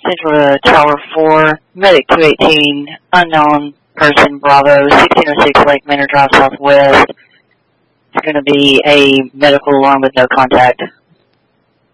Central Tower 4, Medic 218, unknown person, Bravo, 1606 Lake Manor Drive Southwest. It's going to be a medical alarm with no contact.